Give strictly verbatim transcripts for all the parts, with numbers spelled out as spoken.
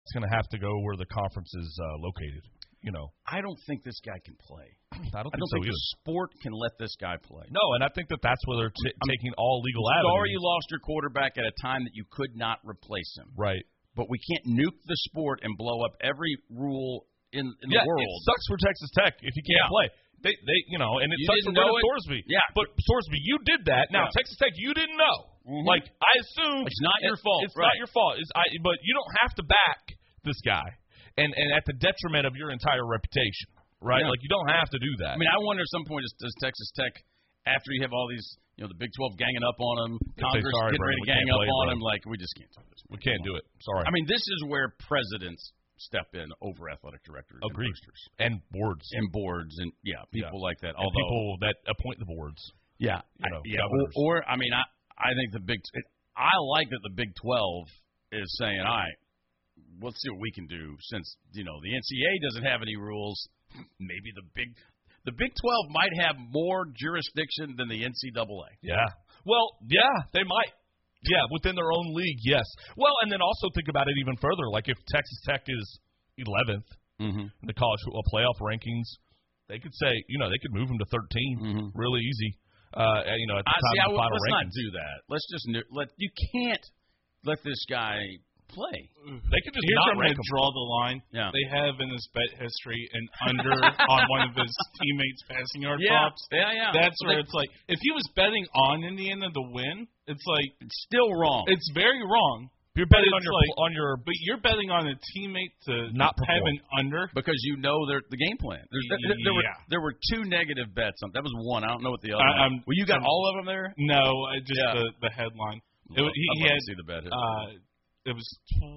It's going to have to go where the conference is uh, located. You know, I don't think this guy can play. I don't think, I don't so think either. the sport can let this guy play. No, and I think that that's where they're t- taking all legal avenues. avenues. Sorry you lost your quarterback at a time that you could not replace him. Right. But we can't nuke the sport and blow up every rule in, in yeah, the world. It sucks for Texas Tech if you can't yeah. play. They, they, you know, and it you sucks for Brennan Thorsby. Yeah, but Thorsby, you did that. Now yeah. Texas Tech, you didn't know. Mm-hmm. Like I assume it's not your it, fault. It's right. not your fault. It's, I, but you don't have to back this guy, and and at the detriment of your entire reputation. Right, yeah. like you don't have to do that. I mean, I wonder at some point does, does Texas Tech, after you have all these, you know, the Big twelve ganging up on them, Congress sorry, getting ready to gang up on them, like we just can't do this. We can't do it. Sorry. I mean, this is where presidents step in over athletic directors, Agreed, and, and boards, and boards, and yeah, people yeah. like that. And Although people that appoint the boards. Yeah, you know, I, yeah. Or, or I mean, I I think the Big, I like that the Big twelve is saying, all right, let's see what we can do since you know the N C double A doesn't have any rules. Maybe the big, the Big twelve might have more jurisdiction than the N C double A. Yeah. Well, yeah, they might. Yeah, within their own league, yes. Well, and then also think about it even further. Like if Texas Tech is eleventh mm-hmm. in the college football playoff rankings, they could say, you know, they could move them to thirteen, mm-hmm. really easy. Uh, you know, at the I time see, of the I, final let's rankings. not do that. Let's just let you can't let this guy play. They could just Here's not where I'm rank going to draw the line. Yeah. They have in his bet history an under on one of his teammates' passing yard yeah. props. Yeah, yeah. That's where they, it's like, if he was betting on Indiana to win, it's like it's still wrong. It's very wrong. You're betting on your like, on your, but you're betting on a teammate to not have perform. an under because you know their the game plan. There, there, there, were, yeah. there were two negative bets. On, that was one. I don't know what the other. I, one. Well, you got I'm, all of them there. No, just yeah. the the headline. Well, it, he, I'd he like had to see the bet. Uh, it was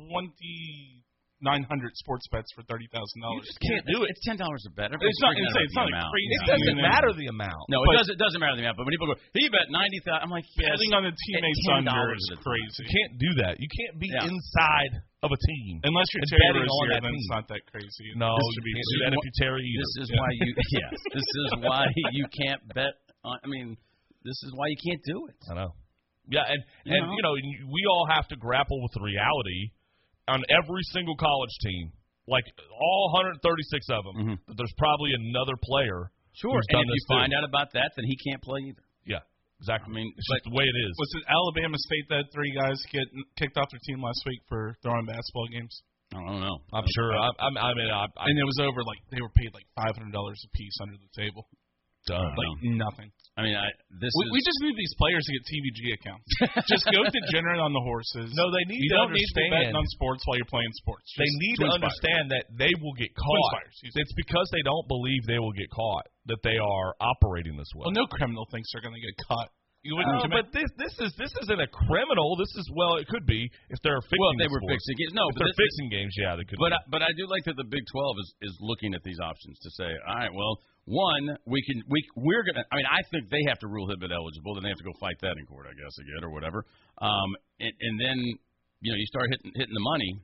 twenty nine hundred sports bets for thirty thousand dollars. You just can't do it. It's ten dollars a bet. It's not insane. It's not a crazy. It doesn't matter the amount. No, it doesn't. It doesn't matter the amount. But when people go, he bet ninety thousand. I'm like, yes, betting on a teammate's under is crazy. You can't do that. You can't be yeah. inside of a team unless you're Terry Rozier. Then Then team. it's not that crazy. No, this you can't do that if you're Terry either. This is yeah. why you. Yes, this is why you can't bet. On, I mean, this is why you can't do it. I know. Yeah, and you and know? you know we all have to grapple with the reality on every single college team. Like all one hundred thirty-six of them, mm-hmm. that there's probably another player. Sure, who's and done if this you find too. out about that, then he can't play either. Yeah, exactly. I mean, it's but, just the way it is. Was it Alabama State that three guys get kicked off their team last week for throwing basketball games? I don't know. I'm sure. I, I, I mean, I, I, and it was over like they were paid like five hundred dollars a piece under the table. Done. Like nothing. I mean, I, this we, is. we just need these players to get T V G accounts. Just go degenerate on the horses. No, they need you to don't need to be understand. betting on sports while you're playing sports. Just They need to understand that they will get caught. It's because they don't believe they will get caught that they are operating this way. Well, no criminal thinks they're going to get caught. You wouldn't no, commit. but this this is this isn't a criminal. This is well, it could be if they're fixing. Well, if they were sports. fixing games. No, if but they're this, fixing games. Yeah, they could. But be. I, but I do like that the Big twelve is, is looking at these options to say, all right, well, one, we can we we're gonna. I mean, I think they have to rule Hibbett eligible. Then they have to go fight that in court, I guess, again or whatever. Um, and, and then you know you start hitting hitting the money.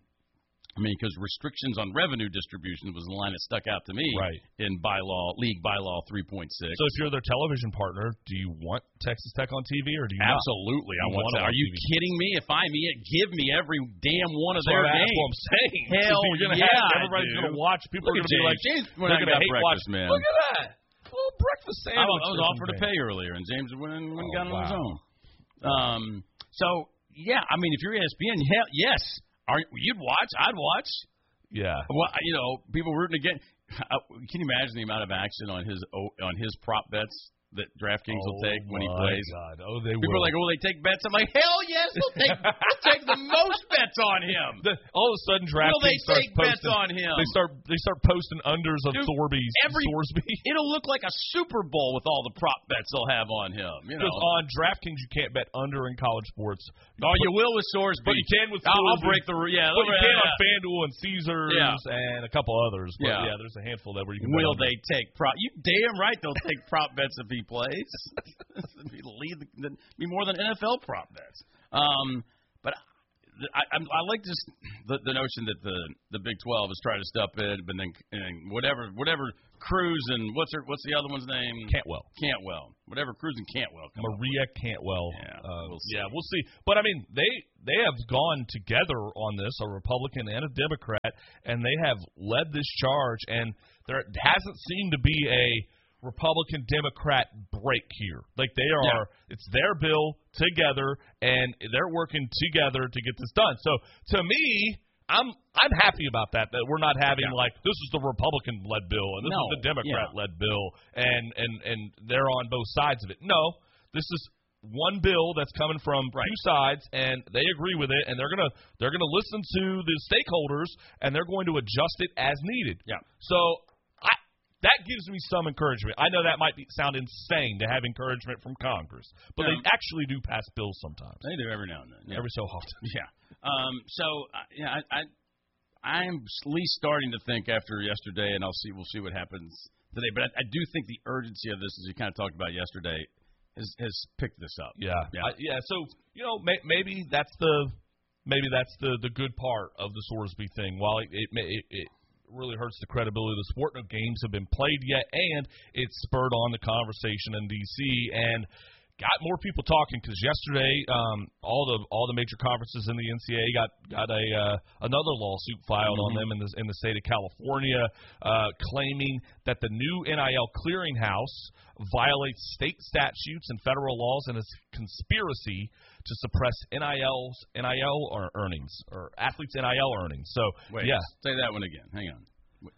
I mean, because restrictions on revenue distribution was the line that stuck out to me right. in bylaw, league bylaw three point six. So if you're their television partner, do you want Texas Tech on T V or do you Absolutely, not? I want that. Are you T V. Kidding me? If I'm it, give me every damn one of so their that's games. What I'm saying. Hell you're gonna yeah, have, everybody's dude. going to watch. People Look are going to be like, James, they're going to hate watch. Man. Look at that. Well, breakfast sandwich. I was, I was offered to pay earlier, and James went and oh, got on wow. his own. Um. So yeah, I mean, if you're E S P N, hell, yes, are you'd watch? I'd watch. Yeah. Well, you know, people rooting against. Can you imagine the amount of action on his on his prop bets that DraftKings oh will take when he my plays? God. Oh, they People will. are like, "Oh, they take bets." I'm like, "Hell yes, we'll take we'll take the most bets on him." The, all of a sudden, DraftKings will they starts take bets posting, on him? They start they start posting unders of Dude, Sorby's every, Sorsby. It'll look like a Super Bowl with all the prop bets they'll have on him. You know, because on DraftKings you can't bet under in college sports. Oh, you will with Sorsby, but you can with. I'll, Sorsby, I'll break the yeah. But you can yeah. on FanDuel and Caesars yeah. and a couple others. But yeah. yeah, there's a handful that where you can. Will bet they take prop? You damn right they'll take prop bets if he plays. Be lead, be more than N F L prop bets. Um, but I, I, I like this the, the notion that the, the Big twelve is trying to step in, but then and whatever whatever Cruz and what's her what's the other one's name? Cantwell. Cantwell. Whatever Cruz and Cantwell. Maria Cantwell. Yeah, uh, we'll see. yeah, we'll see. But I mean, they they have gone together on this, a Republican and a Democrat, and they have led this charge. And there hasn't seemed to be a Republican Democrat break here. Like they are, yeah. It's their bill together, and they're working together to get this done. So to me, I'm I'm happy about that. That we're not having yeah. like this is the Republican led bill and this no. is the Democrat yeah. led bill, and and and they're on both sides of it. No, this is one bill that's coming from right. two sides, and they agree with it, and they're gonna they're gonna listen to the stakeholders, and they're going to adjust it as needed. Yeah. So. That gives me some encouragement. I know that might be, sound insane to have encouragement from Congress, but yeah. they actually do pass bills sometimes. They do every now and then. Yeah. Every so often. Yeah. Um, so, uh, yeah, I, I, I'm at least starting to think after yesterday, and I'll see. We'll see what happens today. But I, I do think the urgency of this, as you kind of talked about yesterday, has has picked this up. Yeah. Yeah. I, yeah. So you know, may, maybe that's the maybe that's the, the good part of the Sorsby thing. While it it, it, it really hurts the credibility of the sport. No games have been played yet, and it spurred on the conversation in D C and got more people talking because yesterday um, all the all the major conferences in the N C double A got got a uh, another lawsuit filed mm-hmm. on them in the in the state of California, uh, claiming that the new N I L clearinghouse violates state statutes and federal laws and is conspiracy to suppress N I L's N I L or earnings or athletes' N I L earnings. So Wait, yeah, say that one again. Hang on.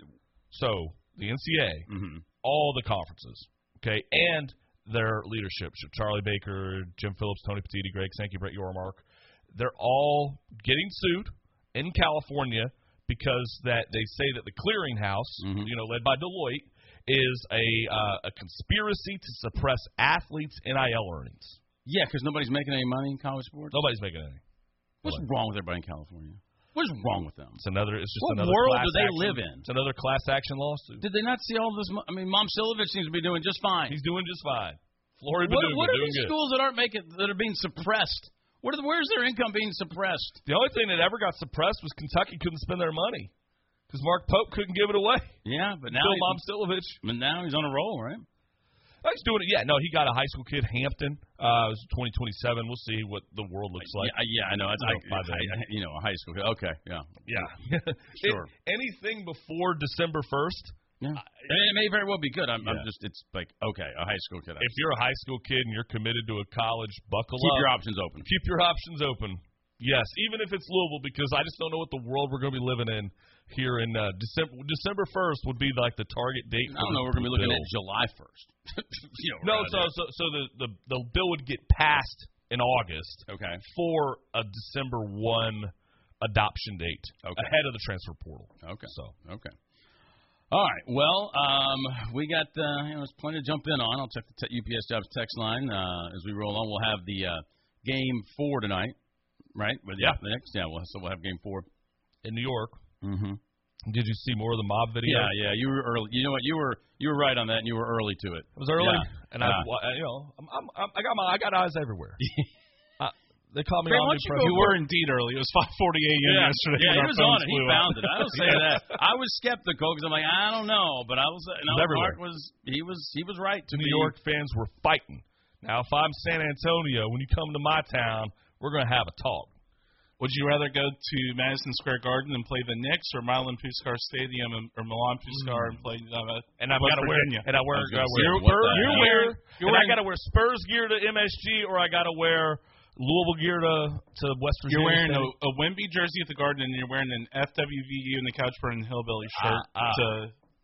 So the N C double A, mm-hmm. all the conferences, okay, and their leadership, Charlie Baker, Jim Phillips, Tony Petitti, Greg Sankey, Brett Yormark, they're all getting sued in California because that they say that the clearinghouse, mm-hmm. you know, led by Deloitte, is a uh, a conspiracy to suppress athletes' N I L earnings. Yeah, because nobody's making any money in college sports. Nobody's making any. What's What? wrong with everybody in California? What is wrong with them? It's another. It's just what another. world class do they action, live in? It's another class action lawsuit. Did they not see all this? Mo- I mean, Mom Silovich seems to be doing just fine. He's doing just fine. Florida What, Baduga what are doing these good. schools that aren't making that are being suppressed? What are the, where's their income being suppressed? The only thing that ever got suppressed was Kentucky couldn't spend their money because Mark Pope couldn't give it away. Yeah, but now Still he's, Mom Silovich. but now he's on a roll, right? Oh, he's doing it. Yeah, no, he got a high school kid, Hampton. Uh, it was twenty twenty-seven. We'll see what the world looks like. Yeah, yeah I know. It's You like, know, by then. I, I, you know, a high school kid. Okay, yeah. Yeah. Sure. It, anything before December first. Yeah. It may very well be good. I'm, Yeah. I'm just, it's like, okay, a high school kid. If you're a high school kid and you're committed to a college, buckle Keep up. your options open. Keep your options open. Yes, even if it's Louisville, because I just don't know what the world we're going to be living in here in uh, December. December first would be like the target date. I don't know. We're going to be looking at July first. you know, no, so, so so the, the the bill would get passed in August. Okay. For a December first adoption date, okay. ahead of the transfer portal. Okay. So okay. All right. Well, um, we got uh, you know, there's plenty to jump in on. I'll check the te- U P S Jobs text line uh, as we roll on. We'll have the uh, game four tonight, right? With yeah. The next, yeah. We'll, so we'll have game four in New York. Mm-hmm. Did you see more of the mob video? Yeah, yeah. You were early. You know what? You were you were right on that, and you were early to it. It was early, yeah. and yeah. I, you know, I'm, I'm, I'm, I got my I got eyes everywhere. uh, they call me Greg, on you, you were indeed early. It was five forty a.m. yeah. yesterday. Yeah, he was on it. He out. found it. I don't say that. I was skeptical because I'm like, I don't know, but I was. No, Mark was. He was. He was right. To New be, York fans were fighting. Now, if I'm San Antonio, when you come to my town, we're gonna have a talk. Would you rather go to Madison Square Garden and play the Knicks, or Milan Puskar Stadium and, or Milan Puskar mm. and play uh, and I've West got to wear Virginia? and I wear, I wear you're, Spurs you're gear, wearing, you're and wearing, I got to wear Spurs gear to M S G, or I got to wear Louisville gear to, to West Virginia. You're wearing a, a Wemby jersey at the Garden, and you're wearing an F W V U and the Couch Burning Hillbilly shirt. Uh, uh, to,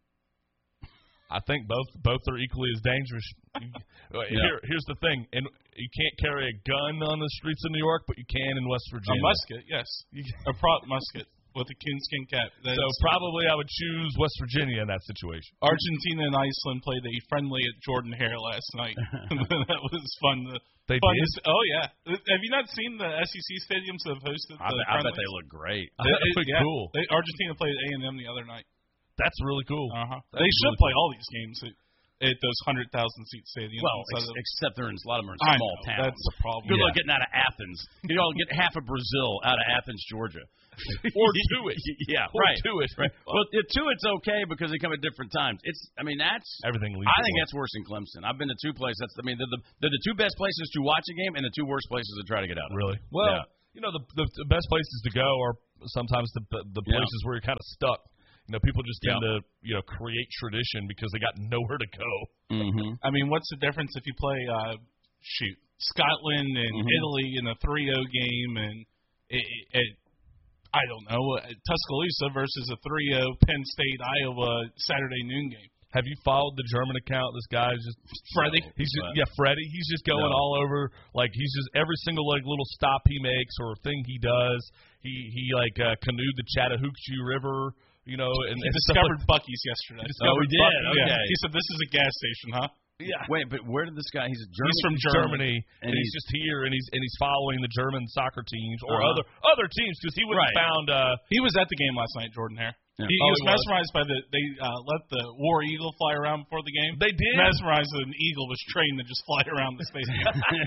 I think both both are equally as dangerous. yeah. Here, here's the thing, and you can't carry a gun on the streets of New York, but you can in West Virginia. A musket, yes, a prop musket with a coonskin cap. That's, so probably I would choose West Virginia in that situation. Argentina and Iceland played a friendly at Jordan Hare last night. That was fun. To, they fun did. To, oh yeah, have you not seen the S E C stadiums that have hosted? I, the bet, I bet they look great. It, it, yeah. Cool. They, Argentina played A and M the other night. That's really cool. Uh huh. That's they should really play cool. all these games. at those one hundred thousand seat stadiums. Well, ex- of, except they're in, a lot of them are in I small know, towns. That's the problem. Good Yeah. luck getting out of Athens. You know, get half of Brazil out of Athens, Georgia. Or to it. Yeah, Or right. to it. Right. Well, yeah, to it's okay because they come at different times. It's, I mean, that's Everything leads I to think one. that's worse than Clemson. I've been to two places. That's, I mean, they're the they're the two best places to watch a game and the two worst places to try to get out of. Really? Well, Yeah. you know, the, the the best places to go are sometimes the the, the Yeah. places where you're kind of stuck. You know, people just tend Yeah. to, you know, create tradition because they got nowhere to go. Mm-hmm. I mean, what's the difference if you play, uh, shoot, Scotland and Mhm. Italy in a three oh game and it, it, I don't know, Tuscaloosa versus a three oh Penn State Iowa Saturday noon game? Have you followed the German account? This guy is just Freddie? He's just, What? yeah, Freddie. He's just going No. all over. Like he's just every single like little stop he makes or thing he does. He he like uh, canoed the Chattahoochee River. You know, and, He and stuff discovered like- Buc-ee's yesterday. Oh, he did? Buc-ee's. Yeah. Okay. He said, this is a gas station, huh? Yeah. Wait, but where did this guy? He's a German. He's from Germany, And and, he's, he's- just here, and he's and he's following the German soccer teams or Uh-huh. other other teams because he would have Right. found. Uh, He was at the game last night, Jordan Hare. Yeah. He, he Oh, was he was? mesmerized by the they uh, let the War Eagle fly around before the game. They did? Mesmerized that an eagle was trained to just fly around the stadium.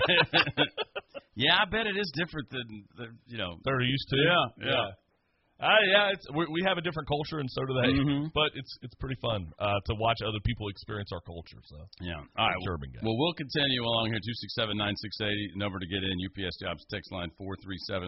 Yeah, I bet it is different than the, you know. they're used to. Yeah, yeah. Uh, yeah, it's we, we have a different culture, and so do they. Mhm. But it's it's pretty fun uh, to watch other people experience our culture. So Yeah. All right. German guy. Well, we'll continue along here. Two six seven nine six eighty number to get in. U P S Jobs text line four three seven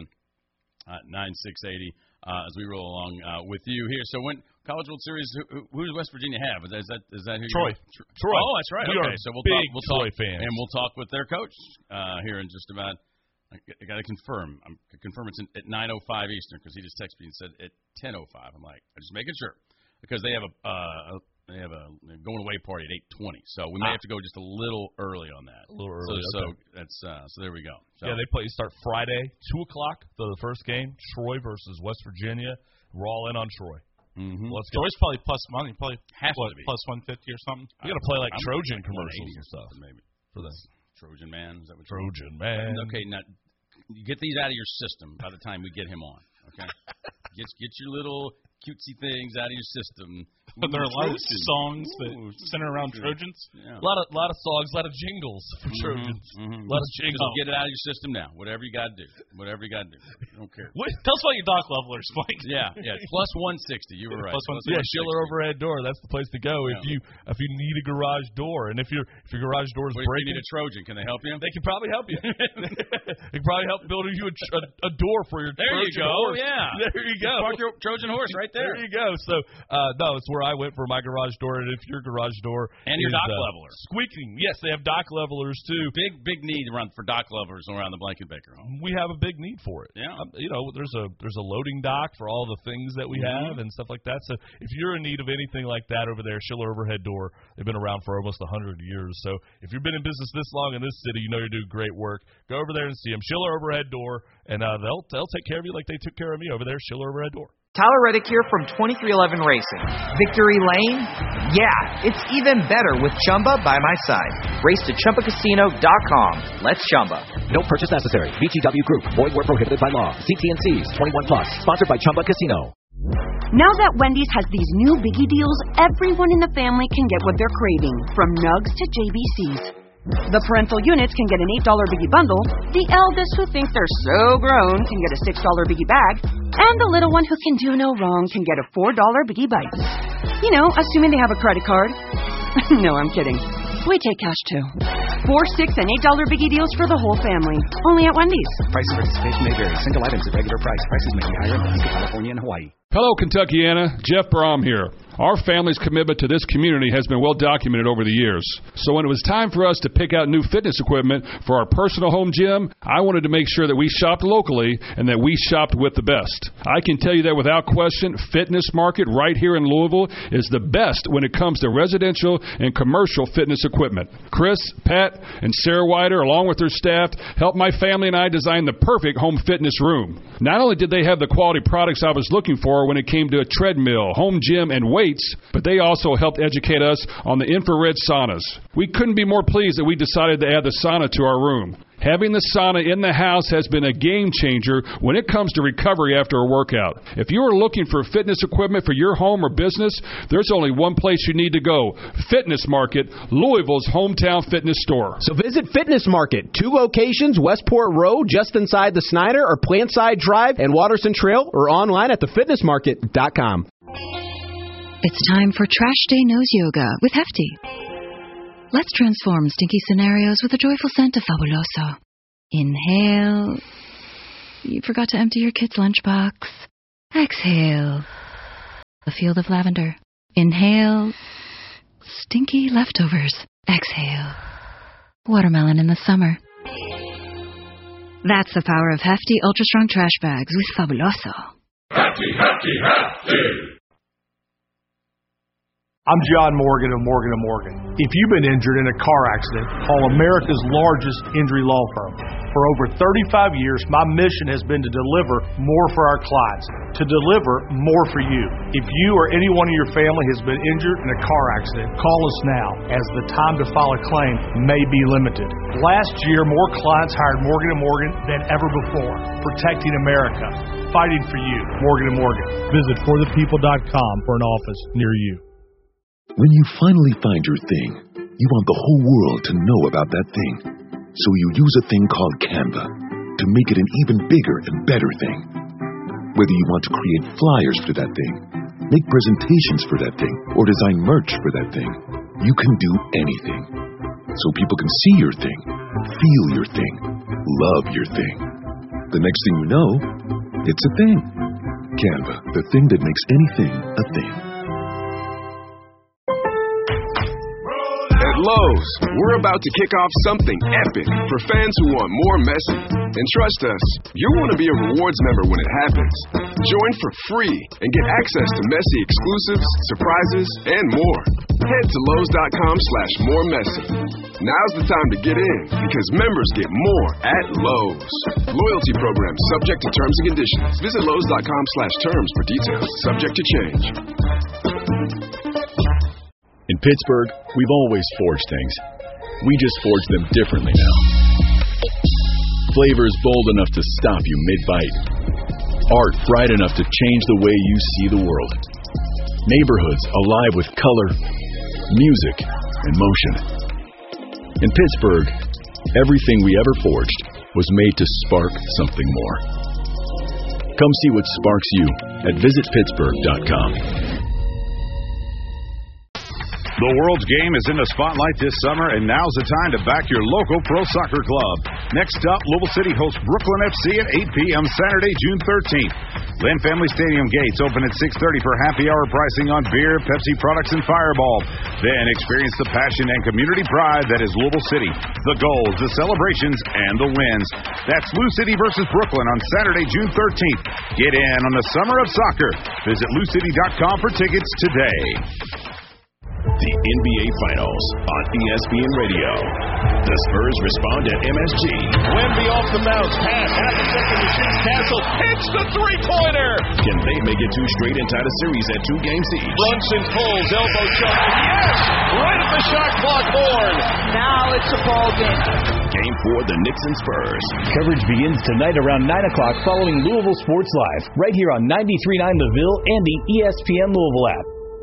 nine six eighty. Uh, as we roll along uh, with you here. So when College World Series, who, who, who does West Virginia have? Is that is that, is that who? Troy. You Tr- Troy. Oh, that's right. We okay, are so we'll big talk. We'll Troy talk, fans. and we'll talk with their coach uh, here in just about. I, I got to confirm. I'm I confirm it's in, at nine oh five Eastern because he just texted me and said at ten oh five. I'm like, I'm just making sure because they have a uh, they have a going away party at eight twenty. So we may Ah. have to go just a little early on that. A little So early, so okay. that's uh, so there we go. So, Yeah, they play. Start Friday, two o'clock for the first game. Troy versus West Virginia. We're all in on Troy. mhm. Let's go. Troy's probably plus money, probably Has what, to be. plus one fifty or something. We got to play like I'm- Trojan like commercials one eighty and or stuff something, maybe. for them. Trojan man. Is that what Trojan man. Okay, now you get these out of your system by the time we get him on. Okay, get get your little cutesy things out of your system. But there are a lot of Trojan. songs that Ooh, center around Trojans. Yeah. A lot of lot of songs, a lot of jingles for Mhm, Trojans. mhm. A lot of Just jingles. get it out of your system now. Whatever you got to do. Whatever you got to do. I don't care. What? Tell us about your dock levelers, Mike. Yeah, yeah. Plus one sixty. You were right. Plus one Yeah, one sixty. Schiller overhead door. That's the place to go if Yeah. you if you need a garage door, and if your if your garage door is What if you breaking, need a Trojan? Can they help you? they can probably help you. they can probably help build you a, a, a door for your There you Trojan go. horse. Yeah. There you go. Park your Trojan horse right there. There you go. So uh, no, it's where I went for my garage door, and if your garage door And your is, dock uh, leveler. squeaking, yes, they have dock levelers too. Big big need around for dock levelers around the Blanket Baker home. We have a big need for it. Yeah. Um, you know, there's a there's a loading dock for all the things that we Mhm. have and stuff like that. So if you're in need of anything like that over there, Schiller Overhead Door, they've been around for almost a hundred years. So if you've been in business this long in this city, you know you're doing great work. Go over there and see them, Schiller Overhead Door, and uh, they'll they'll take care of you like they took care of me over there, Schiller Overhead Door. Tyler Reddick here from twenty-three eleven Racing. Victory Lane? Yeah, it's even better with Chumba by my side. Race to Chumba Casino dot com. Let's Chumba. No purchase necessary. V G W Group. Void where prohibited by law. See T and C's. twenty-one plus. Sponsored by Chumba Casino. Now that Wendy's has these new biggie deals, everyone in the family can get what they're craving, from nugs to J B Cs. The parental units can get an eight dollar biggie bundle, the eldest who thinks they're so grown can get a six dollar biggie bag, and the little one who can do no wrong can get a four dollar biggie bites. You know, assuming they have a credit card. No, I'm kidding. We take cash too. Four, six, and eight dollar biggie deals for the whole family. Only at Wendy's. Price of participation may vary. Single items at regular price. Prices may be higher in Alaska, California, and Hawaii. Hello, Kentuckiana. Jeff Brom here. Our family's commitment to this community has been well documented over the years. So when it was time for us to pick out new fitness equipment for our personal home gym, I wanted to make sure that we shopped locally and that we shopped with the best. I can tell you that without question, Fitness Market right here in Louisville is the best when it comes to residential and commercial fitness equipment. Chris, Pat, and Sarah Wider, along with their staff, helped my family and I design the perfect home fitness room. Not only did they have the quality products I was looking for when it came to a treadmill, home gym, and weight weights, but they also helped educate us on the infrared saunas. We couldn't be more pleased that we decided to add the sauna to our room. Having the sauna in the house has been a game changer when it comes to recovery after a workout. If you are looking for fitness equipment for your home or business, there's only one place you need to go: Fitness Market, Louisville's hometown fitness store. So visit Fitness Market, two locations, Westport Road, just inside the Snyder, or Plantside Drive and Watterson Trail, or online at the fitness market dot com. It's time for Trash Day Nose Yoga with Hefty. Let's transform stinky scenarios with a joyful scent of Fabuloso. Inhale. You forgot to empty your kid's lunchbox. Exhale. A field of lavender. Inhale. Stinky leftovers. Exhale. Watermelon in the summer. That's the power of Hefty Ultra Strong Trash Bags with Fabuloso. Hefty, Hefty, Hefty! I'm John Morgan of Morgan and Morgan. If you've been injured in a car accident, call America's largest injury law firm. For over thirty-five years, my mission has been to deliver more for our clients, to deliver more for you. If you or anyone in your family has been injured in a car accident, call us now, as the time to file a claim may be limited. Last year, more clients hired Morgan and Morgan than ever before, protecting America, fighting for you. Morgan and Morgan. Visit for the people dot com for an office near you. When you finally find your thing, you want the whole world to know about that thing. So you use a thing called Canva to make it an even bigger and better thing. Whether you want to create flyers for that thing, make presentations for that thing, or design merch for that thing, you can do anything. So people can see your thing, feel your thing, love your thing. The next thing you know, it's a thing. Canva, the thing that makes anything a thing. At Lowe's, we're about to kick off something epic for fans who want more Messi. And trust us, you'll want to be a rewards member when it happens. Join for free and get access to Messi exclusives, surprises, and more. Head to Lowe's.com slash more Messi. Now's the time to get in, because members get more at Lowe's. Loyalty program subject to terms and conditions. Visit Lowe's.com slash terms for details. Subject to change. In Pittsburgh, we've always forged things. We just forge them differently now. Flavors bold enough to stop you mid-bite. Art bright enough to change the way you see the world. Neighborhoods alive with color, music, and motion. In Pittsburgh, everything we ever forged was made to spark something more. Come see what sparks you at visit pittsburgh dot com. The World's Game is in the spotlight this summer, and now's the time to back your local pro soccer club. Next up, Louisville City hosts Brooklyn F C at eight p.m. Saturday, June thirteenth. Lynn Family Stadium gates open at six thirty for happy hour pricing on beer, Pepsi products, and Fireball. Then experience the passion and community pride that is Louisville City. The goals, the celebrations, and the wins. That's Lou City versus Brooklyn on Saturday, June thirteenth. Get in on the summer of soccer. Visit lou city dot com for tickets today. The N B A Finals on E S P N Radio. The Spurs respond at M S G. Wemby off the bounce, pass, half a second to shoot, Castle hits the three-pointer. Can they make it two straight and tie the series at two games each? Brunson pulls, elbow shot, yes! Right at the shot clock board. Now it's a ball game. Game four, the Knicks and Spurs. Coverage begins tonight around nine o'clock following Louisville Sports Live, right here on ninety-three point nine The Ville and the E S P N Louisville app.